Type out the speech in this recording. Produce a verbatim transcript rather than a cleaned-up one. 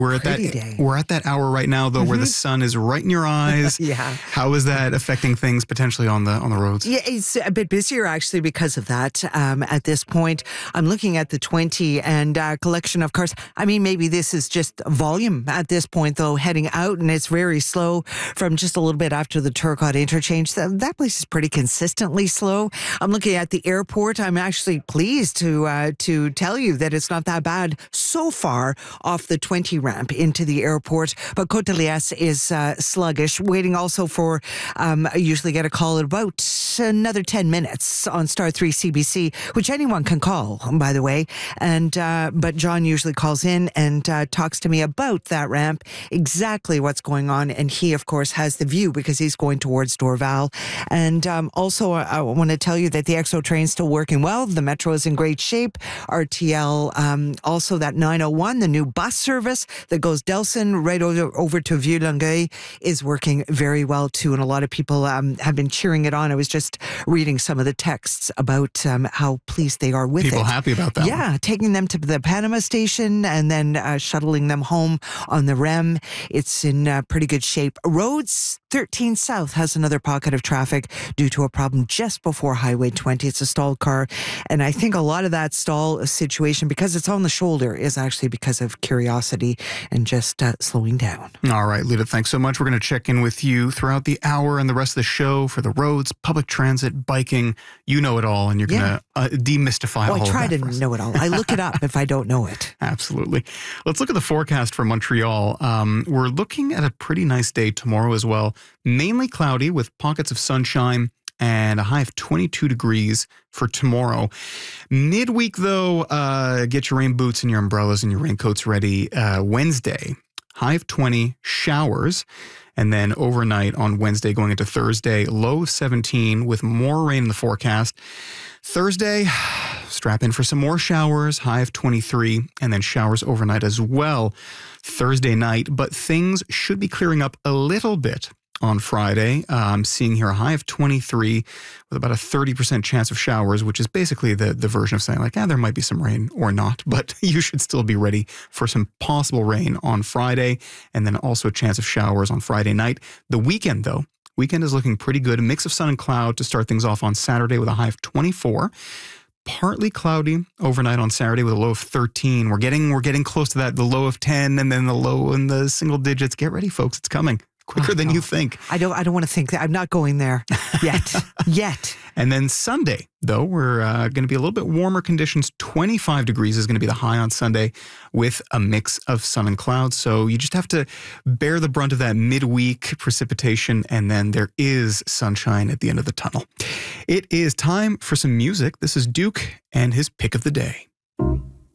We're at that Pretty day. we're at that hour right now, though, mm-hmm. where the sun is right in your eyes. Yeah. How is that affecting things potentially on the on the roads? Yeah, it's a bit busier actually because of that. Um, at this point, I'm looking at the twenty and uh, collection of cars. I mean, maybe this is just volume at this point, though, heading out, and it's very slow from just a little bit after the Turcotte interchange. That, that place is pretty consistently slow. I'm looking at the airport. I'm actually pleased to uh, to tell you that it's not that bad so far off the twenty ramp into the airport, but Côte de Liesse is uh, sluggish. Waiting also for, um, I usually get a call at about another ten minutes on Star three C B C, which anyone can call, by the way. And uh, but John usually calls in and uh, talks to me about that ramp, exactly what's going on. And he, of course, has the view because he's going towards Dorval. And um, also, I, I want to tell you that the X O train's still working well. The Metro is in great shape. R T L, um, also that nine oh one, the new bus service that goes Delson right over, over to Vieux-Longueuil, is working very well too. And a lot of people um, have been cheering it on. I was just reading some of the texts about um, how pleased they are with people it. People happy about that. Yeah, one. taking them to the Panama station and then uh, shuttling them home on the R E M. It's in uh, pretty good shape. Roads thirteen South has another pocket of traffic due to a problem just before Highway twenty. It's a stalled car. And I think a lot of that stall situation, because it's on the shoulder, is actually because of curiosity and just uh, slowing down. All right, Lita, thanks so much. We're going to check in with you throughout the hour and the rest of the show for the roads, public transit, biking. You know it all, and you're going to yeah. uh, demystify well, all of that. I try to know it all. I look it up if I don't know it. Absolutely. Let's look at the forecast for Montreal. Um, we're looking at a pretty nice day tomorrow as well. Mainly cloudy with pockets of sunshine and a high of twenty-two degrees for tomorrow. Midweek, though, uh, get your rain boots and your umbrellas and your raincoats ready. Uh, Wednesday, high of twenty, showers. And then overnight on Wednesday going into Thursday, low of seventeen with more rain in the forecast. Thursday, strap in for some more showers, high of twenty-three, and then showers overnight as well Thursday night. But things should be clearing up a little bit on Friday. Uh, I'm seeing here a high of twenty-three with about a thirty percent chance of showers, which is basically the, the version of saying like, yeah, there might be some rain or not, but you should still be ready for some possible rain on Friday, and then also a chance of showers on Friday night. The weekend, though, weekend is looking pretty good. A mix of sun and cloud to start things off on Saturday with a high of twenty-four. Partly cloudy overnight on Saturday with a low of thirteen. We're getting we're getting close to that, the low of ten and then the low in the single digits. Get ready, folks. It's coming. Quicker oh, than no. you think. I don't I don't want to think that. I'm not going there yet. yet. And then Sunday, though, we're uh, going to be a little bit warmer conditions. twenty-five degrees is going to be the high on Sunday with a mix of sun and clouds. So you just have to bear the brunt of that midweek precipitation, and then there is sunshine at the end of the tunnel. It is time for some music. This is Duke and his pick of the day.